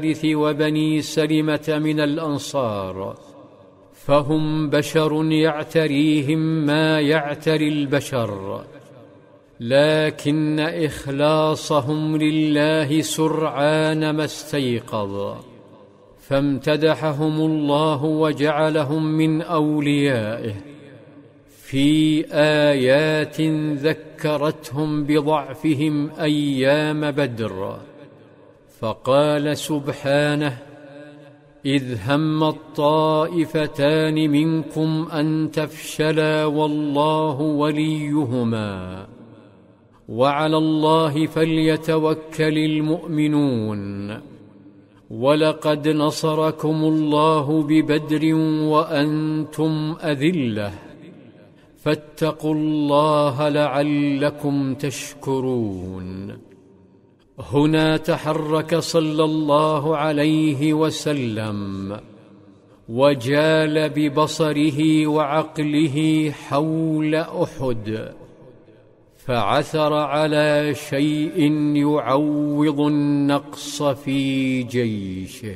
وبني سلمة من الأنصار، فهم بشر يعتريهم ما يعتري البشر، لكن إخلاصهم لله سرعان ما استيقظ، فامتدحهم الله وجعلهم من أوليائه في آيات ذكرتهم بضعفهم أيام بدر، فقال سبحانه: إذ هم الطائفتان منكم أن تفشلا والله وليهما وعلى الله فليتوكل المؤمنون، ولقد نصركم الله ببدر وأنتم أذلة، فاتقوا الله لعلكم تشكرون. هنا تحرك صلى الله عليه وسلم وجال ببصره وعقله حول أحد، فعثر على شيء يعوض النقص في جيشه.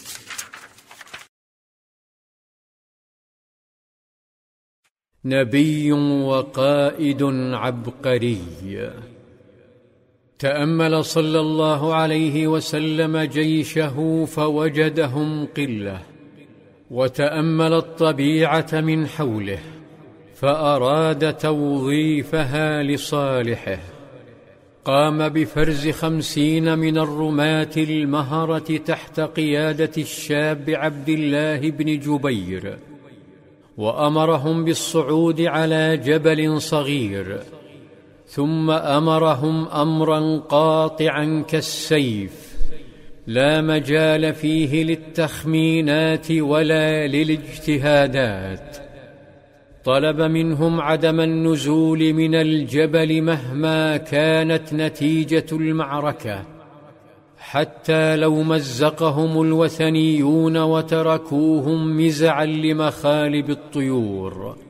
نبي وقائد عبقري. تأمل صلى الله عليه وسلم جيشه فوجدهم قلة، وتأمل الطبيعة من حوله فأراد توظيفها لصالحه. قام بفرز 50 من الرماة المهرة تحت قيادة الشاب عبد الله بن جبير، وأمرهم بالصعود على جبل صغير، ثم أمرهم أمرا قاطعا كالسيف لا مجال فيه للتخمينات ولا للاجتهادات. طلب منهم عدم النزول من الجبل مهما كانت نتيجة المعركة، حتى لو مزقهم الوثنيون وتركوهم مزعا لمخالب الطيور.